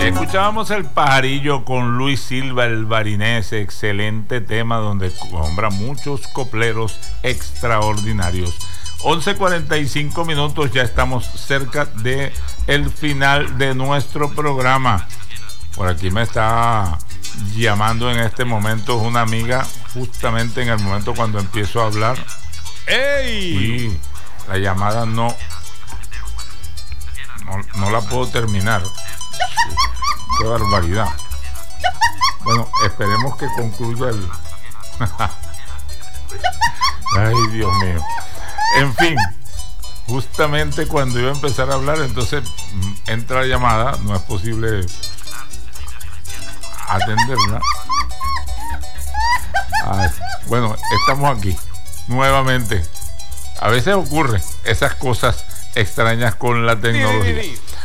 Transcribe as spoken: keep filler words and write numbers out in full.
Escuchábamos El Pajarillo con Luis Silva, el barinese, excelente tema donde nombra muchos copleros extraordinarios. once cuarenta y cinco minutos, ya estamos cerca de el final de nuestro programa. Por aquí me está llamando en este momento una amiga, justamente en el momento cuando empiezo a hablar. ¡Ey! Y la llamada no, no, no la puedo terminar. Qué barbaridad. Bueno, esperemos que concluya el... Ay, Dios mío. En fin, justamente cuando iba a empezar a hablar, entonces entra la llamada, no es posible atenderla. Ay, bueno, estamos aquí nuevamente. A veces ocurren esas cosas extrañas con la tecnología.